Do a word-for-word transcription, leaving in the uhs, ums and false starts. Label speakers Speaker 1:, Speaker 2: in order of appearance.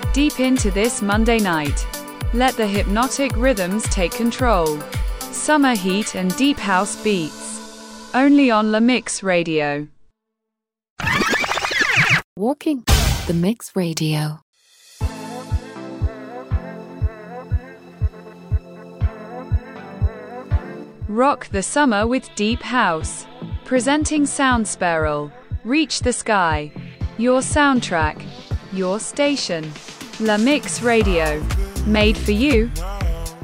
Speaker 1: Deep into this Monday night. Let the hypnotic rhythms take control. Summer heat and deep house beats. Only on La Mix Radio.
Speaker 2: Walking the Mix Radio.
Speaker 1: Rock the summer with deep house. Presenting Sound Spiral. Reach the sky. Your soundtrack. Your station. La Mix Radio. Made for you,